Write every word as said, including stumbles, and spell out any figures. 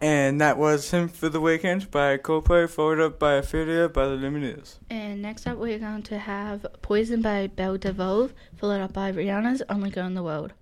And that was Hymn for the Weekend by Coldplay, followed up by Ophelia by the Lumineers. And next up we're going to have Poison by Belle DeVoe, followed up by Rihanna's Only Girl in the World.